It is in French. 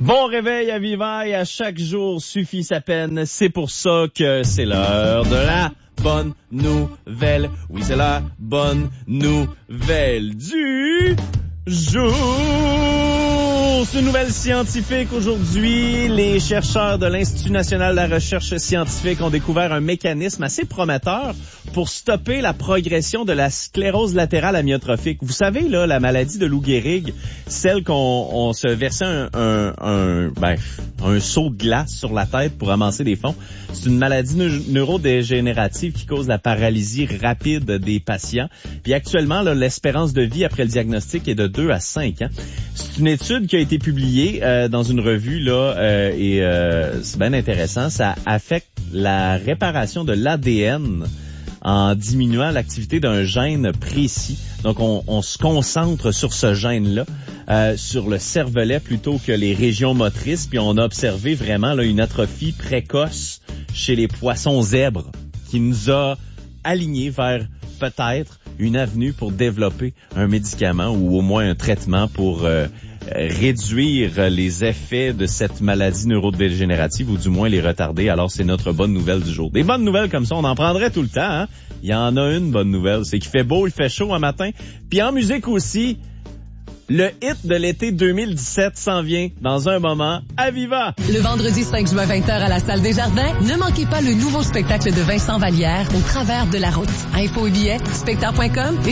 Bon réveil à Viva et à chaque jour suffit sa peine. C'est pour ça que c'est l'heure de la bonne nouvelle. Oui, c'est la bonne nouvelle du jour. C'est une nouvelle scientifique aujourd'hui. Les chercheurs de l'Institut national de la recherche scientifique ont découvert un mécanisme assez prometteur pour stopper la progression de la sclérose latérale amyotrophique. Vous savez, là, la maladie de Lou Gehrig, celle qu'on se versait un seau de glace sur la tête pour amasser des fonds. C'est une maladie neurodégénérative qui cause la paralysie rapide des patients. Puis actuellement, là, l'espérance de vie après le diagnostic est de 2 à 5 ans. C'est une étude qui a été publiée dans une revue là et c'est bien intéressant. Ça affecte la réparation de l'ADN en diminuant l'activité d'un gène précis. Donc, on se concentre sur ce gène-là, sur le cervelet plutôt que les régions motrices. Puis on a observé vraiment là, une atrophie précoce chez les poissons zèbres qui nous a alignés vers peut-être une avenue pour développer un médicament ou au moins un traitement pour réduire les effets de cette maladie neurodégénérative ou du moins les retarder. Alors, c'est notre bonne nouvelle du jour. Des bonnes nouvelles comme ça, on en prendrait tout le temps. Hein? Il y en a une bonne nouvelle, c'est qu'il fait beau, il fait chaud un matin. Puis en musique aussi, le hit de l'été 2017 s'en vient dans un moment à Viva. Le vendredi 5 juin 20h à la Salle des Jardins, ne manquez pas le nouveau spectacle de Vincent Vallière, Au travers de la route. Info et billets, spectacle.com.